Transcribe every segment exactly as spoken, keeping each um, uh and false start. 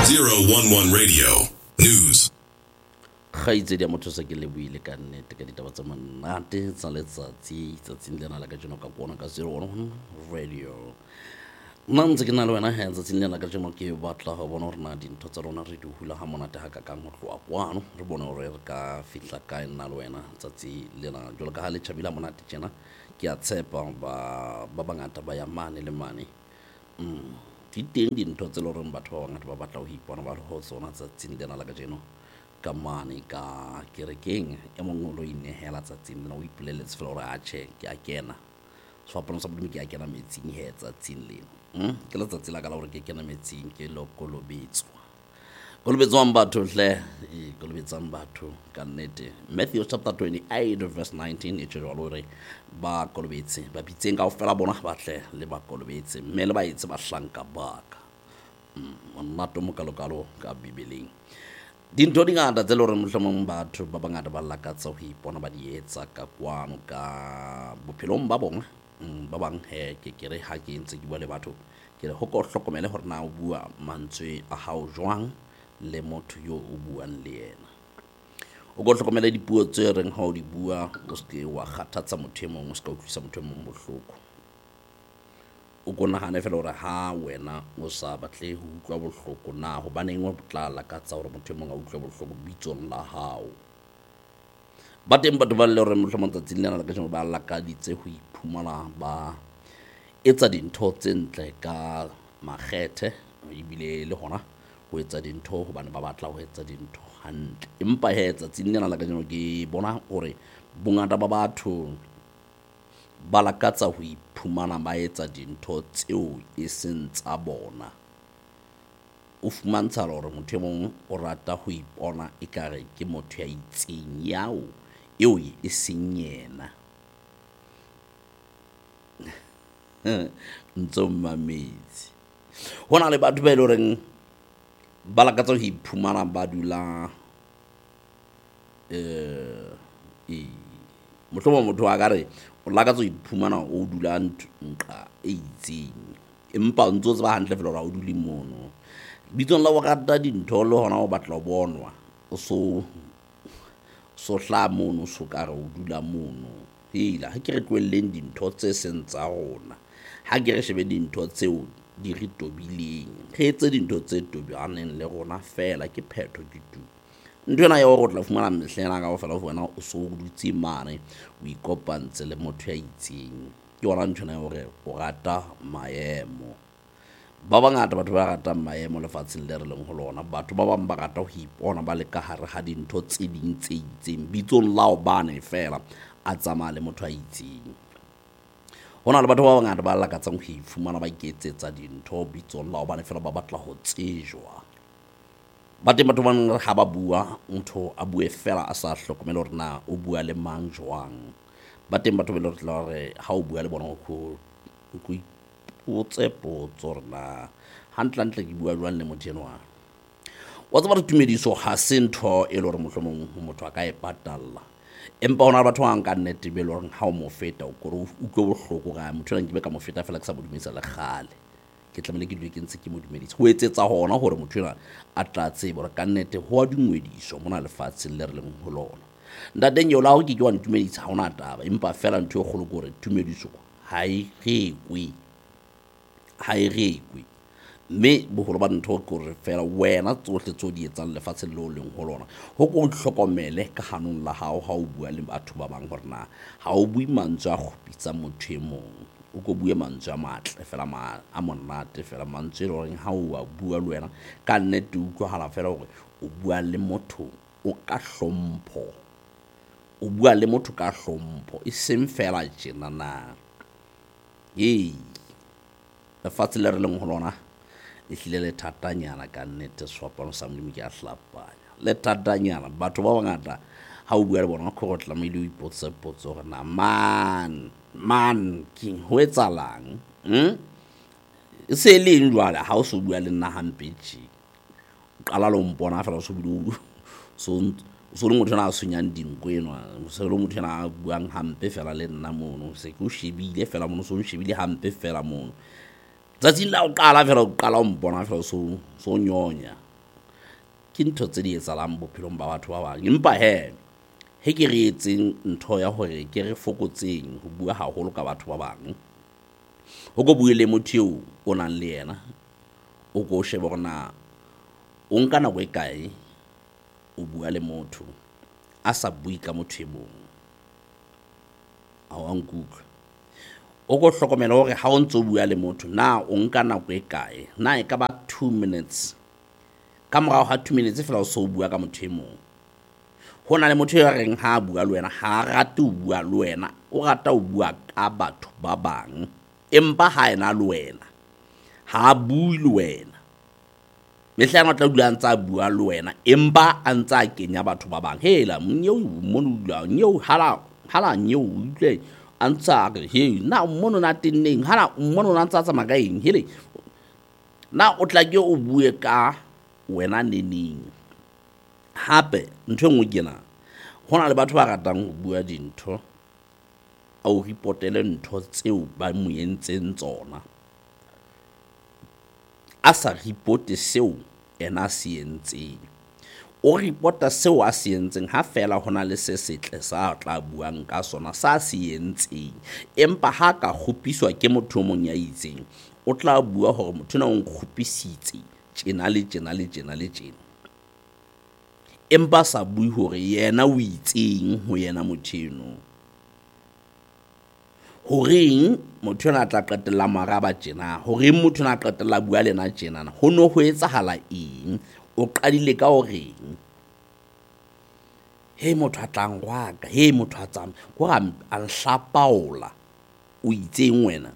zero one one Radio News. Khaitsedi ya motho se ke le buile ka nnete ka ditaba tsa monate tsa letsatsi tsatsing lena la ka jeno ka kona ka zero one one Radio. Nna ntse ke na le wena he tsatsing lena ka jeno ke batla go bona gore na dintho tsa rona re di hula ha monate ha ka kang go tloa kwano re bone gore re ka fitla ka nna le wena tsatsi lena jolo ka ha le tshabila monate tjena ke a tshepa ba ba bangata ba ya mane le mane mm di teng dintho tse le gore batho ba bangata ba batla go ipona ba le go tsona tsatsing lena la ka jeno ka mane ka kerekeng e mongwe lo inehela tsatsing lena o ipoleletse fela gore a che ke a kena sefapano sa bodimo ke a kena metsing he tsatsing lena mm ke le tsatsi la ka la gore ke kena metsing ke lo kolobetswa kolobetswang batho hle e kolobetsang batho ka nnete Matthew chapter twenty-eight verse nineteen e tshwara gore ba kolobetse ba bitseng ka ofela bona ba tle le ba kolobetse mme le ba itse ba hlanka baka mm mmato mo kalokalo ka bibeleng dintho di ngata tse le gore mohlomong batho ba bangata ba lakatsa go ipona ba di etsa ka kwano ka bophelong ba bona ba bang he ke kere ha ke ntse ke bua le batho ke re go go hlokomele gore na o bua mantswe a hao jwang le motho yo o buang le yena o go hlokomela dipuo tse reng ha o di bua o se wa kgathatsa motho e mongwe o se ka utlwisa motho e mongwe bohloko o go nagana fela gore ha wena o sa batle go utlwa bohloko na go baneng o botlala ka tsa gore motho e mongwe a utlwa bohloko bitsong la hao ba teng batho ba le gore mohlomong tsatsing lena la ka jeno ba lakaditse go iphumana ba etsa dintho tse ntle ka makgethe ebile le gona go etsa dintho gobane ba batla go etsa dintho hantle empa he tsatsing lena la ka jeno ke bona gore bongata ba batho ba lakatsa go iphumana ba etsa dintho tseo e seng tsa bona o fumantsha gore motho e mongwe o rata go ipona e kare ke motho ya itseng yao eo e seng yena ntso mametse hona le batho ba ile reng ba lakatsa go iphumana ba dula eh e mohlomong motho a kare o lakatsa go iphumana o dula nqa e itseng empa ntso tse ba hantle fela o dule mono bitsong la go rata dintho le hona o batla bonwa o so so hla mono so kare o dula mono hela ha ke re tloelleng dintho tse seng tsa rona ha ke re shebe dintho tseo di re tobileng ge tse dintho tse tobianeng le rona fela ke phetho ke tu ntwana ya go tla fumana mehlena ka go fela wena o so dutse mane o ikopantse le motho ya itseng ke bona ntwana ya gore o rata maemo ba bangata batho ba rata maemo lefatsheng le re leng go lona batho ba bang ba rata go ipona ba le ka hare ga dintho tse ding tse itseng bitsong lao bane fela a tsamaya le motho a itseng hona le batho ba bangata ba lakatsang go ifumana ba iketsetsa dintho bitsong lao bane fela ba batla go tsejwa ba teng batho ba nang ha ba bua motho a bue fela a sa hlokomela gore na o bua le mang jwang ba teng batho ba le gore ha o bua le bona go go ipotse potso gore na hantlantle ke bua jwang le motho enwa wa tsaba re tumediso ha se ntho e le gore mohlomong motho a ka e patalla empa hona batho ba nka nnete be le gore ha o mo feta o gore o utlwe bohloko ga motho ena ke be ka mo feta fela ke sa mo dumedisa le gale ke tlamele ke dule ke ntse ke mo dumedisa go etsetsa hona gore motho ena a tla tsebe gore ka nnete ho a dingwediso mona lefatsheng le re leng ho lona ntateng yo la ho ke ke wa ntumedisa ha ona taba empa fela ntho e kgolo gore tumediso ha e rekwe ha e rekwe mme boholo ba ntho ke gore fela wena tsohle tseo di etsang lefatsheng le o leng ho lona ho go hlokomele ka hanong la hao ha o bua le batho ba bang gore na ha o bui mantswe a kgopitsa motho e mong o go bua mantswe a matle fela ma a monate fela mantswe le gore ha o a bua le wena ka nnete o utlwahala fela gore o bua le motho o ka hlompho o bua le motho ka hlompho e seng fela tjena na ee lefatshe le re leng ho lona e hlile le thatanyana ka nnete swapano sa modimo ke a hlapanya le thatanyana batho ba bangata ha o bua le bona go tla mo ile o ipotsa potso gore na man man king ho etsalang hm e se le njwala ha o so bua le nna hampe tshi qala lo mpona fela so bulu so so le motho na a sunyang dinko enwa so le motho na a buang hampe fela le nna mono se ke o shebile fela mono so o shebile hampe fela mono tsatsing la o qala fela o qala o mpona fela so so nyonya ke ntho tse di etsalang bophelong ba batho ba bang. Empa he he ke re etseng ntho ya hore ke re fokotseng ho bua haholo ka batho ba bang, ho go buile motho eo o nang le yena, o go shebe gore na o nka nako e kae o bua le motho a sa bui ka motho e mong. A wa nkutlwa o go hlokomela hore ha o ntse o bua le motho na o nka nako e kae, na e ka ba two minutes, ka morao ha two minutes fela o so bua ka motho e mong. Ho na le motho ya reng ha bua le wena ha rate o bua le wena, o rata o bua ka batho ba bang, empa ha ena le wena ha bui le wena. Mehlana tla dula ntsa bua le wena empa a ntsa kenya batho ba bang. Hela mnyeo mmono dula nyeo hala hala nyeo utle antsa ke he na mmono na tinneng hala mmono na ntsa tsa magaeng hele na o tla ke o bue ka wena neneng. Hape ntho engwe kena hona le batho ba ratang ho bua dintho a o repotele ntho tseo ba mo entseng tsona, a sa reporte seo ena se entseng. O reporta seo a se entseng ha fela hona le se setle sa tla buang ka sona sa se entseng, empa ha ka kgopiswa ke motho mong ya itseng o tla bua hore motho na o nkgopisitse tjena le tjena le tjena le tjena, empa sa bui hore yena o itseng ho yena motheno. Horeng motho na tla qetella maraba tjena, horeng motho na qetella bua lena tjena, ho no ho etsahala eng, o qadile ka horeng. He motho a tlang wa ka, he motho a tsama go a nhlapaola, o itseng wena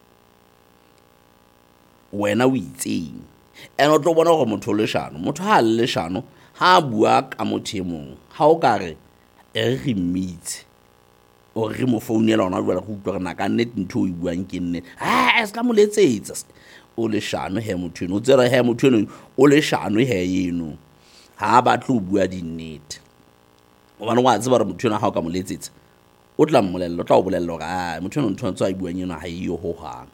wena o itseng. Ene o tlo bona gore motho le shano, motho ha le shano ha bua ka motho e mong, ha o ka re e re meet o re mo founela ona jwale go utlwa na ka nnete ntho o e buang ke nne, ha e ska mo letsetsa o le shano he motho eno, o tsere he motho eno o le shano he eno ha ba tlo bua di nnete. O bana wa tseba re motho eno ha o ka mo letsetsa o tla mmolella, o tla o bolella hore a motho eno ntho ntse a buang eno ha e yo ho hang.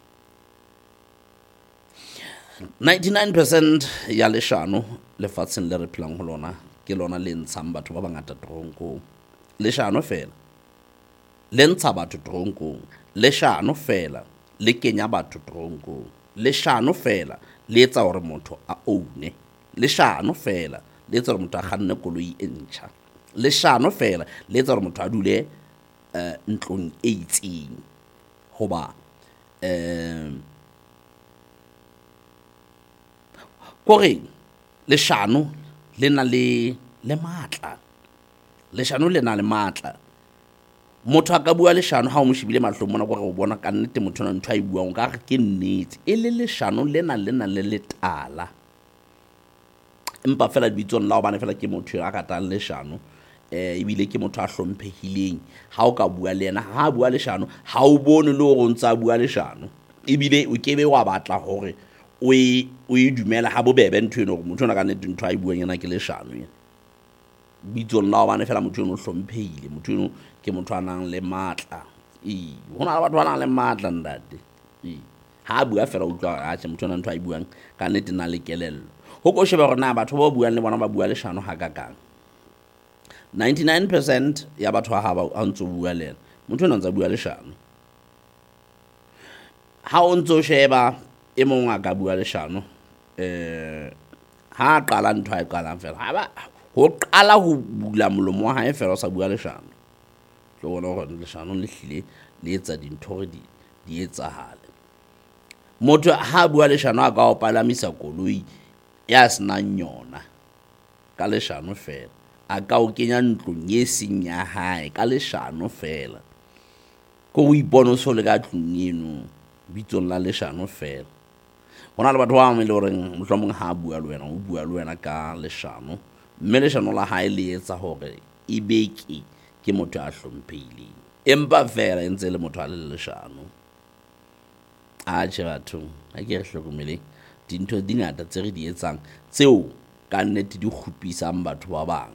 ninety-nine percent ya leshano lefatsheng le re phelang ho lona ke lona le ntshang batho ba bangata tronkong. Leshano fela le ntsha batho tronkong, leshano fela le kenya batho tronkong, leshano fela le etsa hore motho a oune, leshano fela le etsa hore motho a kganne koloi e ntjha, leshano fela le etsa hore motho a dule uh, ntlong e itseng. Hoba um kore leshano le na le le matla, leshano le na le matla. Motho a ka bua leshano ha o mo shebile mahlong mona gore o bona ka nnete motho na ntho a e buang o ka re ke nnete, e le leshano le na le na le letala. Empa fela dibitsong la o bana fela ke motho a ratang leshano, eh ebile ke motho a hlomphehileng. Ha o ka bua le yena ha bua leshano ha o bone le hore o ntse a bua leshano, ebile o kebe wa batla hore o e o e dumela ha bobebe ntho eno hore motho na ka nnete ntho a e buang yena ke leshano yena. Bitsong la o bana fela motho eno hlomphehile, motho eno ke motho a nang le matla. E hona le batho ba nang le matla ndate. E ha bua fela utlwa a tse motho na ntho a e buang ka nnete na le kelello. Ho go sheba gore na batho ba buang le bona ba bua leshano ha ka kang. ninety-nine percent ya batho ha ba a ntse bua le motho na ntse bua leshano. Ha o ntse o sheba e mong a ka bua leshano, eh ha qala ntho a e qalang fela ha ba ho qala ho bula molomo wa hae fela o sa bua leshano. Ke bona gore leshano le hlile le etsa dintho re di di etsahale. Motho ha bua leshano a ka o palamisa koloi ya senang yona ka leshano fela, a ka o kenya ntlong e seng ya hae ka leshano fela, ko o ipona so le ka tlung eno bitsong la leshano fela. Hona le batho ba mo le hore mohlomong ha bua le wena o bua le wena ka leshano, mme leshano la hae le etsa hore e beke ke motho a hlomphehileng, empa fela entse le motho a le leshano. A tjhe batho ha ke re hlokomele dintho di ngata tse re di etsang tseo ka nnete di khupisang batho ba bang.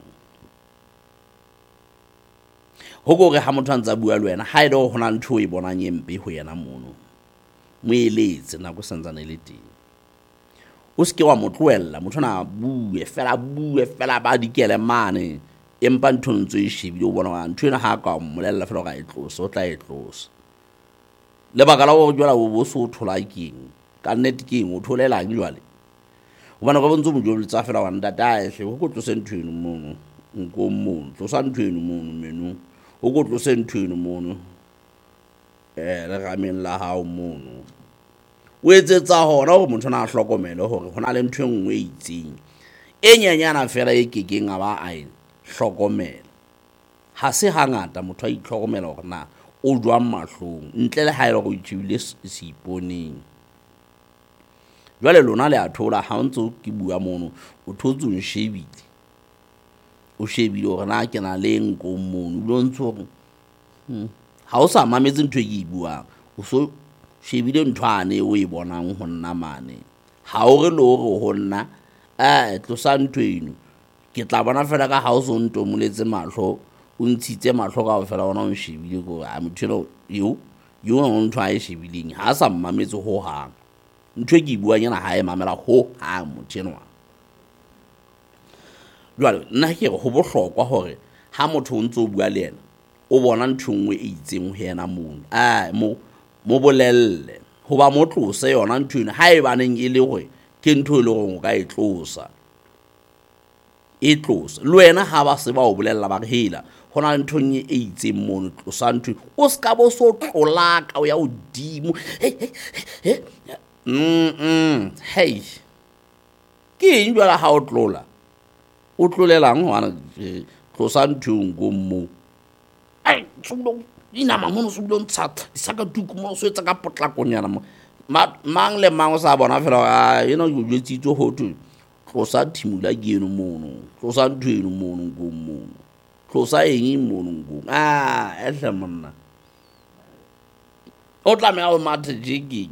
Ho go re ha motho a ntse a bua le wena ha e le hona ntho e bonang e mpe ho yena mono, mo eletse nako santsane le teng. o se ke wa mo tloella motho na bue fela bue fela ba dikele mane empa ntho ntse e shebile o bona ga ntho ena ha ka mmolella fela ga e tlosa o tla e tlosa le baka la go jwala bo se o thola keng ka nnete keng o tholelang jwale o bona go bontse mo jwetsa fela wa ndata ehle go go tlose ntho eno mono nko mono tlosa ntho eno mono menu o go tlose ntho eno mono eh le gameng la hao mono o etsetsa hona go motho na hlokomele hore hona le ntho engwe e itseng e nyanyana fela e kekeng a ba a e hlokomela ha se hangata motho a itlhokomela hore na o jwa mahlong ntle le ha ile go itshibile se iponeng jwale lona le a thola ha ntse ke bua mono o thotse o shebile o shebile hore na ke na le nko mono lo ntse ha o sa mametse ntho e ke buang o so shebile nthwane o e bonang ho nna mane ha o re lo re ho nna eh tlosa ntho eno ke tla bona fela ka ha o so nto moletse mahlo o ntshitse mahlo ka fela ona o shebile go a mothelo yo yo o ntho a e shebileng ha sa mametse ho hang ntho e ke buang yana ha e mamela ho hang mothenwa jwale nna ke go bohlokwa hore ha motho o ntse o bua le yena o bona ntho engwe e itseng ho yena mono a mo mo bolelle hoba mo tlose yona ntho eno ha e baneng e le gore ke ntho e le gore o ka e tlosa e tlosa le wena ha ba se ba o bolella ba hela hona le ntho e itseng mono tlosa ntho o ska bo so tlolaka o ya odimo mm mm hey ke eng jwala ha o tlola o tlolelang hona tlosa ntho ngo mo ai tsulo ina mamono sulo ntsa isaka tuku mo so etsa ka potlakonyana mang le mang o sa bona fela a eno go jwetsitse ho tu tlosa thimula ke eno mono tlosa ntho eno mono ngo mono tlosa eng mono ngo ah ehle monna o tla me a mathe jigging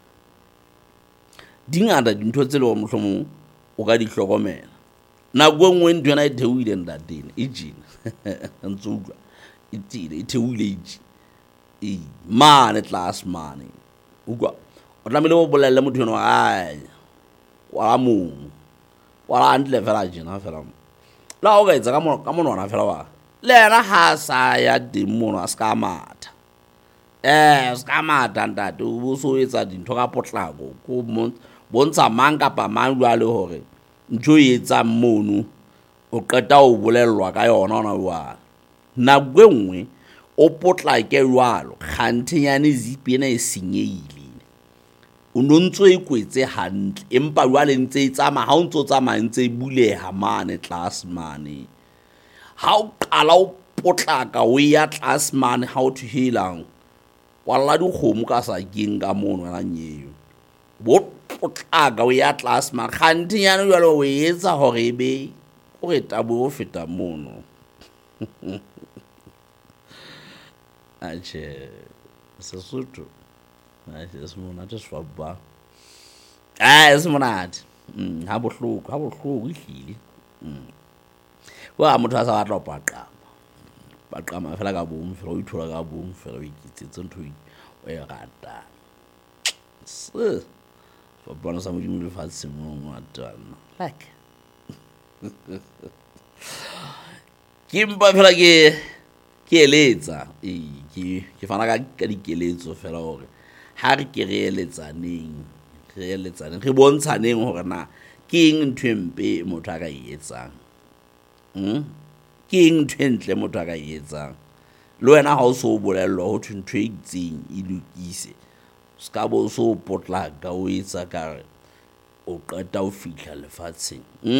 dingata dintho tse le mohlomong o ka di hlokomela na go ngwe ntwe na e theoile ndateng e jina ntsutlwa itile ithewile iji e mane class mane ukwa o tlamele o bolelle motho eno ai wa mo wa andle fela jina fela la o ga etsa ka mo ka monwana fela wa le yena ha sa ya demono a ska matha eh ska matha ntate o so etsa dintho ka potlako ko bontsha mang kapa mang jwa le hore ntho e etsa mono o qeta o bolellwa ka yona ona wa na gwenwe o potla ke jwalo khanthenyane zipena e senyeile o nontso e kwetse hantle empa jwale ntse e tsama ha o ntse o tsama ntse e buleha mane class mane ha o qala o potlaka o ya class mane ha o thihelang wala di khomo ka sa keng ka mono la nyeyo bo potlaka o ya class mane khanthenyane jwalo o etsa hore be o re tabo o feta mono ache Sesotho ache semona tse swaba ah semonate mm ha bohloko ha bohloko ihlile mm wa motho a sa batla paqama paqama fela ka bomo fela o ithola ka bomo fela o ikitsetse ntho o e rata se ba bona sa modimo le fatse mo ngwatana like kimpa fela ke ke eletsa e ke ke fana ka ka dikeletso fela hore ha re ke re eletsaneng re eletsaneng re bontshaneng hore na ke eng ntwe mpe motho a ka etsang hm ke eng ntwe ntle motho a ka etsang le wena ha o so bolelwa ho ntwe e itseng e lokise ska bo so potla ka o etsa ka o qeta o fihla lefatsheng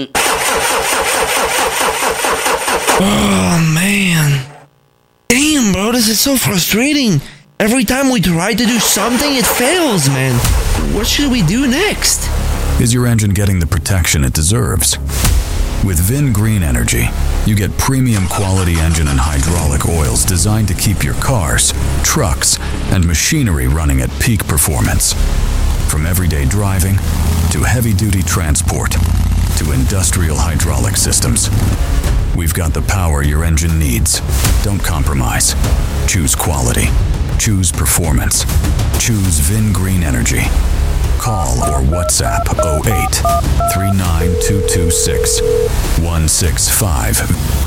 oh man. Damn, bro, this is so frustrating. Every time we try to do something, it fails, man. What should we do next? Is your engine getting the protection it deserves? With Vin Green Energy, you get premium quality engine and hydraulic oils designed to keep your cars, trucks, and machinery running at peak performance. From everyday driving to heavy-duty transport to industrial hydraulic systems. We've got the power your engine needs. Don't compromise. Choose quality. Choose performance. Choose Vin Green Energy. Call or WhatsApp oh eight, three nine two two six, one six five.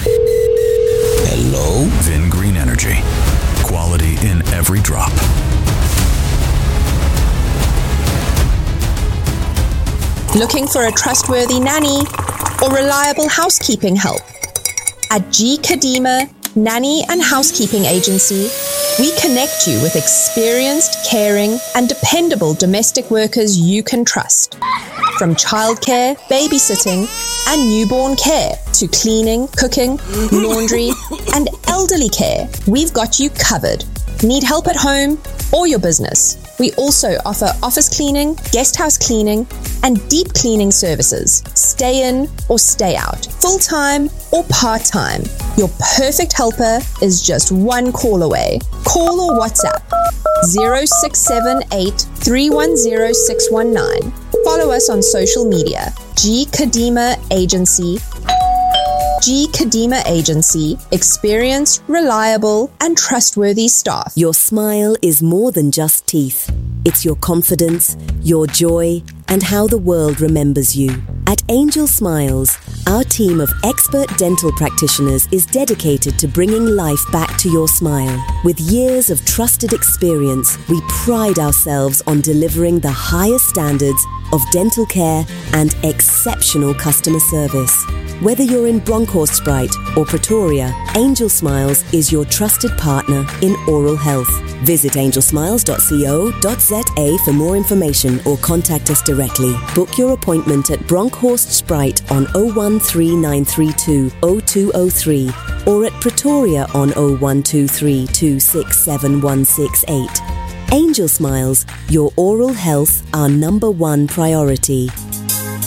Hello? Vin Green Energy. Quality in every drop. Looking for a trustworthy nanny or reliable housekeeping help? At G. Kadima Nanny and Housekeeping Agency, we connect you with experienced, caring, and dependable domestic workers you can trust. From childcare, babysitting, and newborn care to cleaning, cooking, laundry, and elderly care, we've got you covered. Need help at home or your business? We also offer office cleaning, guest house cleaning, and deep cleaning services. Stay in or stay out, full-time or part-time. Your perfect helper is just one call away. Call or WhatsApp zero six seven eight, three one zero, six one nine. Follow us on social media. G. Kadima Agency. G. Kadima Agency. Experienced, reliable, and trustworthy staff. Your smile is more than just teeth. It's your confidence, your joy, and how the world remembers you. At Angel Smiles, our team of expert dental practitioners is dedicated to bringing life back to your smile. With years of trusted experience, we pride ourselves on delivering the highest standards of dental care and exceptional customer service. Whether you're in Bronkhorstspruit or Pretoria, Angel Smiles is your trusted partner in oral health. Visit angel smiles dot co dot za for more information or contact us directly. Book your appointment at Bronkhorstspruit on oh one three nine three two, oh two oh three or at Pretoria on oh one two three, two six seven, one six eight. Angel Smiles, your oral health, our number one priority.